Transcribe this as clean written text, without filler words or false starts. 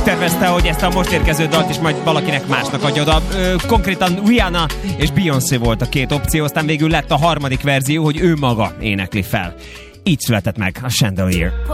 tervezte, hogy ezt a most érkező dalt is majd valakinek másnak adja oda. Konkrétan Rihanna és Beyoncé volt a két opció, aztán végül lett a harmadik verzió, hogy ő maga énekli fel. Így született meg a Chandelier.